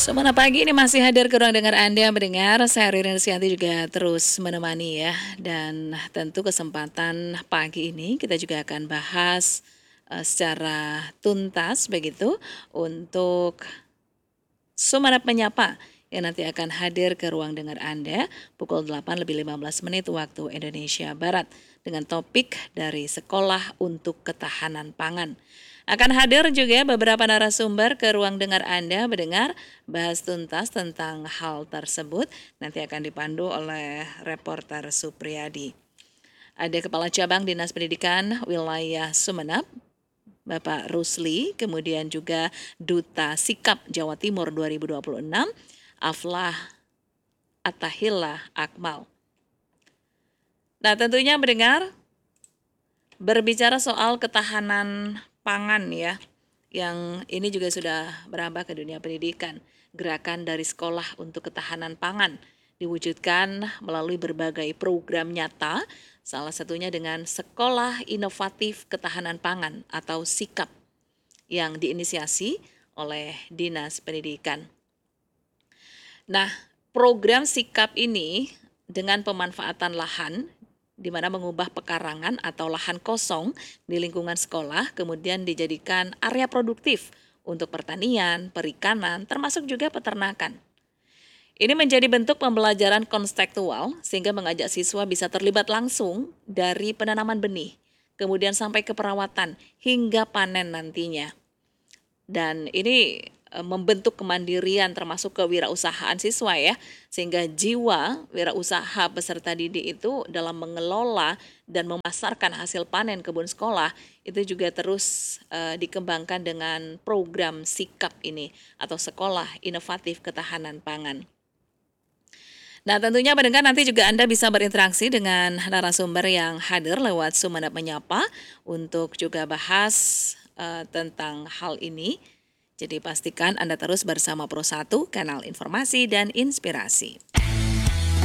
Semangat pagi ini masih hadir ke ruang dengar Anda mendengar. Saya Ririn Sianti juga terus menemani ya. Dan tentu kesempatan pagi ini kita juga akan bahas secara tuntas begitu untuk Sumanap Menyapa yang nanti akan hadir ke ruang dengar Anda pukul 8:15 waktu Indonesia Barat dengan topik dari Sekolah untuk Ketahanan Pangan. Akan hadir juga beberapa narasumber ke ruang dengar Anda mendengar bahas tuntas tentang hal tersebut. Nanti akan dipandu oleh reporter Supriyadi. Ada Kepala Cabang Dinas Pendidikan Wilayah Sumeneb, Bapak Rusli, kemudian juga Duta Sikap Jawa Timur 2026, Aflah Attahillah Akmal. Nah, tentunya mendengar berbicara soal ketahanan pangan ya, yang ini juga sudah merambah ke dunia pendidikan. Gerakan dari sekolah untuk ketahanan pangan diwujudkan melalui berbagai program nyata, salah satunya dengan Sekolah Inovatif Ketahanan Pangan atau SIKAP yang diinisiasi oleh Dinas Pendidikan. Nah, program SIKAP ini dengan pemanfaatan lahan di mana mengubah pekarangan atau lahan kosong di lingkungan sekolah kemudian dijadikan area produktif untuk pertanian, perikanan, termasuk juga peternakan. Ini menjadi bentuk pembelajaran konstekstual sehingga mengajak siswa bisa terlibat langsung dari penanaman benih, kemudian sampai ke perawatan hingga panen nantinya. Dan ini membentuk kemandirian termasuk kewirausahaan siswa ya, sehingga jiwa wirausaha peserta didik itu dalam mengelola dan memasarkan hasil panen kebun sekolah itu juga terus dikembangkan dengan program SIKAP ini atau Sekolah Inovatif Ketahanan Pangan. Nah, tentunya pendengar nanti juga Anda bisa berinteraksi dengan narasumber yang hadir lewat Sumanap Menyapa untuk juga bahas tentang hal ini. Jadi pastikan Anda terus bersama Pro 1, kanal informasi dan inspirasi.